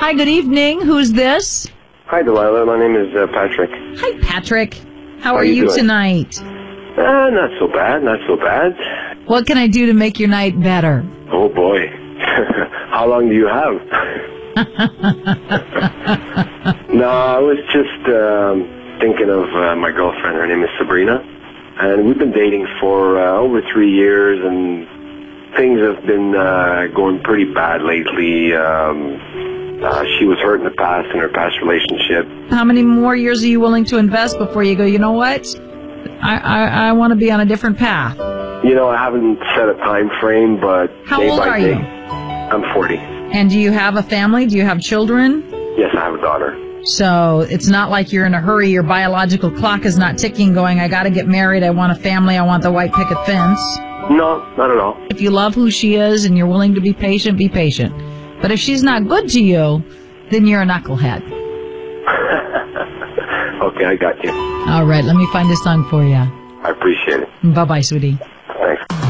Hi, good evening. Who's this? Hi, Delilah. My name is Patrick. Hi, Patrick. How are you doing? tonight? Not so bad, not so bad. What can I do to make your night better? Oh, boy. How long do you have? No, I was just thinking of my girlfriend. Her name is Sabrina. And we've been dating for over 3 years, and things have been going pretty bad lately. She was hurt in the past, in her past relationship. How many more years are you willing to invest before you go, you know what? I want to be on a different path. You know, I haven't set a time frame, but How day old by are day. you? I'm 40. And do you have a family? Do you have children? Yes, I have a daughter. So it's not like you're in a hurry. Your biological clock is not ticking going, I got to get married. I want a family. I want the white picket fence. No, not at all. If you love who she is and you're willing to be patient, be patient. But if she's not good to you, then you're a knucklehead. Okay, I got you. All right, let me find a song for you. I appreciate it. Bye-bye, sweetie.